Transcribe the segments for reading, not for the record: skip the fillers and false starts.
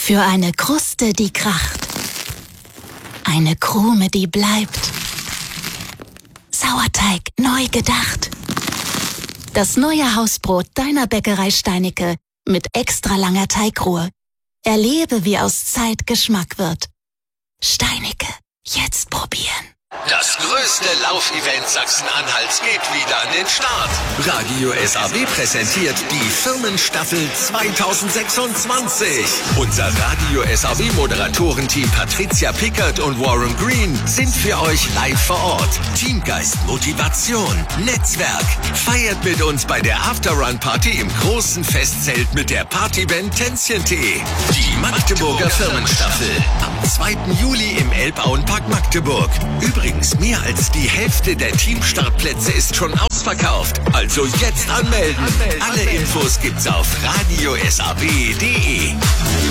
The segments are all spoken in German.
Für eine Kruste, die kracht. Eine Krume, die bleibt. Sauerteig neu gedacht. Das neue Hausbrot deiner Bäckerei Steinicke mit extra langer Teigruhe. Erlebe, wie aus Zeit Geschmack wird. Steinicke, jetzt probieren. Das größte Laufevent Sachsen-Anhalts geht wieder an den Start. Radio SAW präsentiert die Firmenstaffel 2026. Unser Radio SAW-Moderatorenteam Patricia Pickert und Warren Green sind für euch live vor Ort. Teamgeist, Motivation, Netzwerk. Feiert mit uns bei der After-Run-Party im großen Festzelt mit der Partyband Tänzchentee. Die Magdeburger Firmenstaffel. Am 2. Juli im Elbauenpark Magdeburg. Übrigens, mehr als die Hälfte der Teamstartplätze ist schon ausverkauft. Also jetzt anmelden. Alle Infos gibt's auf radiosab.de.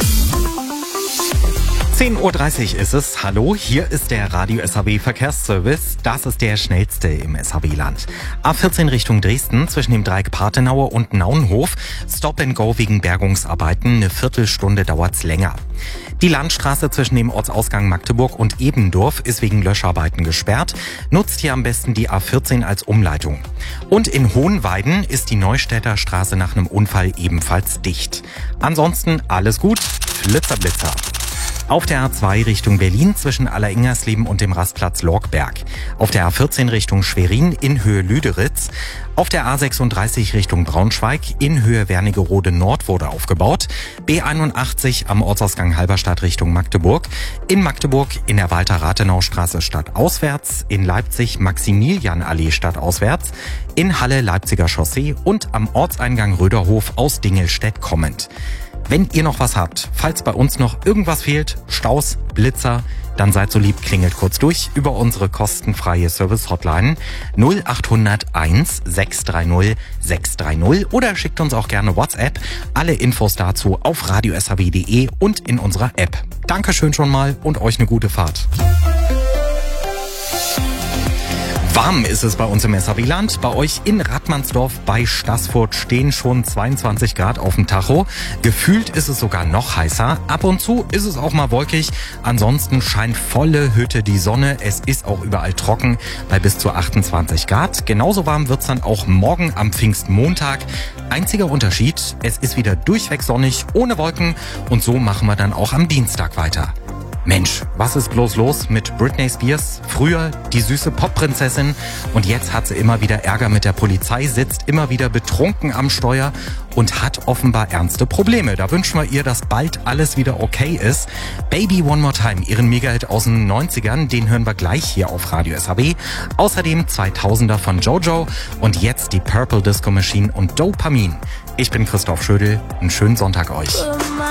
10:30 Uhr ist es. Hallo, hier ist der Radio SAW Verkehrsservice. Das ist der schnellste im SAW-Land. A14 Richtung Dresden zwischen dem Dreieck Partenauer und Naunhof. Stop and Go wegen Bergungsarbeiten. Eine Viertelstunde dauert's länger. Die Landstraße zwischen dem Ortsausgang Magdeburg und Ebendorf ist wegen Löscharbeiten gesperrt. Nutzt hier am besten die A14 als Umleitung. Und in Hohenweiden ist die Neustädter Straße nach einem Unfall ebenfalls dicht. Ansonsten alles gut. Flitzer, Blitzer. Auf der A2 Richtung Berlin zwischen Alleringersleben und dem Rastplatz Lorgberg. Auf der A14 Richtung Schwerin in Höhe Lüderitz. Auf der A36 Richtung Braunschweig in Höhe Wernigerode Nord wurde aufgebaut. B81 am Ortsausgang Halberstadt Richtung Magdeburg. In Magdeburg in der Walter-Rathenau-Straße stadtauswärts. In Leipzig Maximilianallee stadtauswärts. In Halle Leipziger Chaussee und am Ortseingang Röderhof aus Dingelstedt kommend. Wenn ihr noch was habt, falls bei uns noch irgendwas fehlt, Staus, Blitzer, dann seid so lieb, klingelt kurz durch über unsere kostenfreie Service-Hotline 0800 1 630 630 oder schickt uns auch gerne WhatsApp. Alle Infos dazu auf radiosab.de und in unserer App. Dankeschön schon mal und euch eine gute Fahrt. Warm ist es bei uns im SAW-Land. Bei euch in Rattmannsdorf bei Staßfurt stehen schon 22 Grad auf dem Tacho. Gefühlt ist es sogar noch heißer. Ab und zu ist es auch mal wolkig. Ansonsten scheint volle Hütte die Sonne. Es ist auch überall trocken bei bis zu 28 Grad. Genauso warm wird's dann auch morgen am Pfingstmontag. Einziger Unterschied, es ist wieder durchweg sonnig, ohne Wolken. Und so machen wir dann auch am Dienstag weiter. Mensch, was ist bloß los mit Britney Spears? Früher die süße Popprinzessin und jetzt hat sie immer wieder Ärger mit der Polizei, sitzt immer wieder betrunken am Steuer und hat offenbar ernste Probleme. Da wünschen wir ihr, dass bald alles wieder okay ist. Baby One More Time, ihren Megahit aus den 90ern, den hören wir gleich hier auf Radio SAW. Außerdem 2000er von Jojo und jetzt die Purple Disco Machine und Dopamin. Ich bin Christoph Schödel, einen schönen Sonntag euch.